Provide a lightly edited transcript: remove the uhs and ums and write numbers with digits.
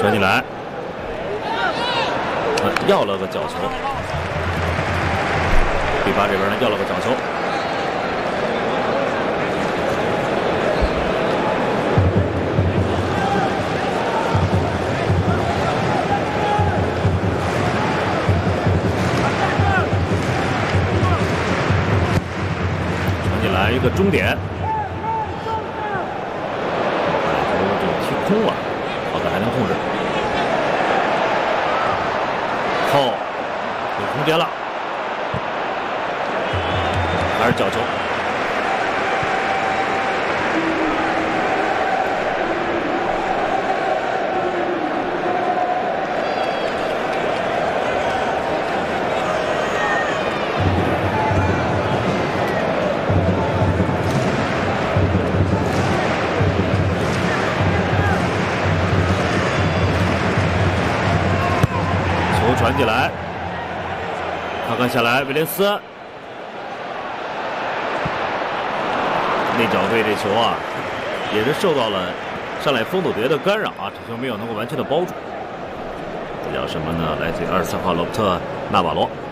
传进来，要了个角球。第8这边呢要了个角球。 来一个终点，球就踢空了，好在还能控制。后有空间了，还是角球。传进来，看看下来，威廉斯内角队这球啊，也是受到了上来风斗蝶的干扰啊，这球没有能够完全的包住。这叫什么呢？来自于24号罗伯特·纳瓦罗。